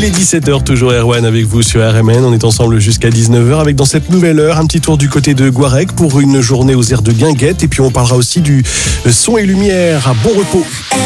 Il est 17h, toujours Erwan avec vous sur RMN. On est ensemble jusqu'à 19h avec dans cette nouvelle heure un petit tour du côté de Guarec pour une journée aux airs de Guinguette. Et puis on parlera aussi du son et lumière à bon repos.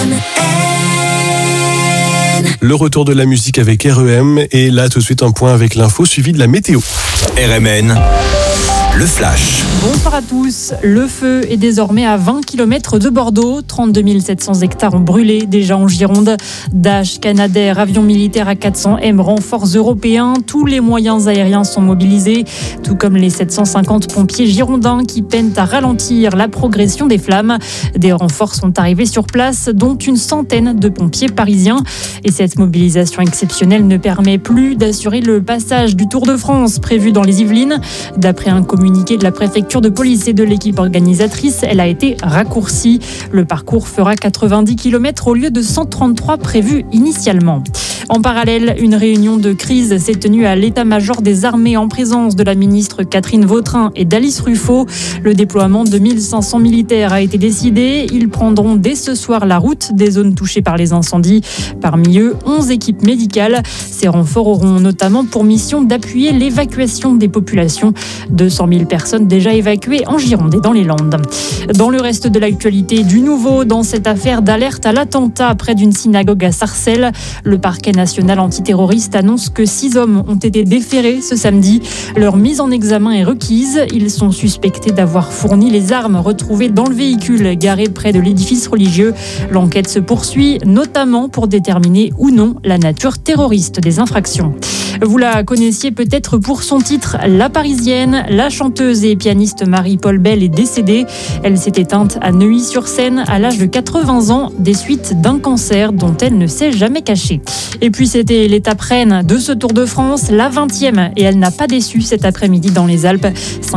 Le retour de la musique avec REM. Et là tout de suite un point avec l'info suivi de la météo. RMN, le flash. Bonsoir à tous. Le feu est désormais à 20 km de Bordeaux. 32 700 hectares ont brûlé déjà en Gironde. Dash, Canadair, avions militaires A400M, renforts européens. Tous les moyens aériens sont mobilisés, tout comme les 750 pompiers girondins qui peinent à ralentir la progression des flammes. Des renforts sont arrivés sur place, dont une centaine de pompiers parisiens. Et cette mobilisation exceptionnelle ne permet plus d'assurer le passage du Tour de France prévu dans les Yvelines. D'après un communiqué de la préfecture de police et de l'équipe organisatrice, elle a été raccourcie. Le parcours fera 90 km au lieu de 133 prévus initialement. En parallèle, une réunion de crise s'est tenue à l'état-major des armées en présence de la ministre Catherine Vautrin et d'Alice Ruffo. Le déploiement de 1500 militaires a été décidé. Ils prendront dès ce soir la route des zones touchées par les incendies. Parmi eux, 11 équipes médicales. Ces renforts auront notamment pour mission d'appuyer l'évacuation des populations. 200 000 personnes déjà évacuées en Gironde et dans les Landes. Dans le reste de l'actualité, du nouveau dans cette affaire d'alerte à l'attentat près d'une synagogue à Sarcelles. Le parquet national antiterroriste annonce que 6 hommes ont été déférés ce samedi. Leur mise en examen est requise. Ils sont suspectés d'avoir fourni les armes retrouvées dans le véhicule garé près de l'édifice religieux. L'enquête se poursuit, notamment pour déterminer ou non la nature terroriste des infractions. Vous la connaissiez peut-être pour son titre La Parisienne. La chanteuse et pianiste Marie-Paul Bell est décédée. Elle s'est éteinte à Neuilly-sur-Seine à l'âge de 80 ans des suites d'un cancer dont elle ne s'est jamais cachée. Et puis c'était l'étape reine de ce Tour de France, la 20e, et elle n'a pas déçu cet après-midi dans les Alpes.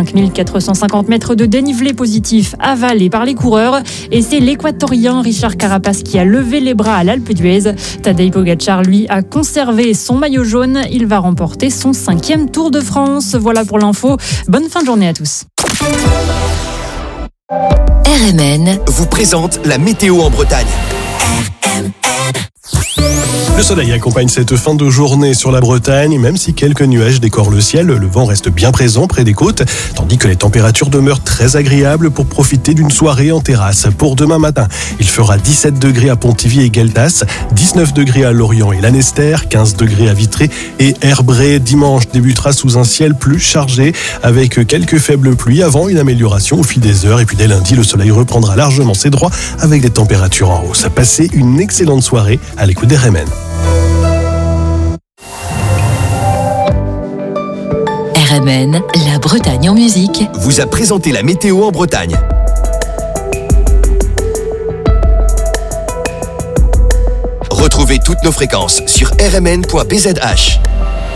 5450 mètres de dénivelé positif avalé par les coureurs. Et c'est l'équatorien Richard Carapaz qui a levé les bras à l'Alpe d'Huez. Tadej Pogačar, lui, a conservé son maillot jaune. Il va remporter son 5e Tour de France. Voilà pour l'info. Bonne fin de journée à tous. RMN vous présente la météo en Bretagne. Le soleil accompagne cette fin de journée sur la Bretagne, même si quelques nuages décorent le ciel, le vent reste bien présent près des côtes, tandis que les températures demeurent très agréables pour profiter d'une soirée en terrasse. Pour demain matin, il fera 17 degrés à Pontivy et Gueltas, 19 degrés à Lorient et Lanester, 15 degrés à Vitré et Herbray. Dimanche débutera sous un ciel plus chargé, avec quelques faibles pluies avant une amélioration au fil des heures. Et puis dès lundi, le soleil reprendra largement ses droits avec des températures en hausse. Passez une excellente soirée à l'écoute des RMN. RMN, la Bretagne en musique, vous a présenté la météo en Bretagne. Retrouvez toutes nos fréquences sur rmn.bzh.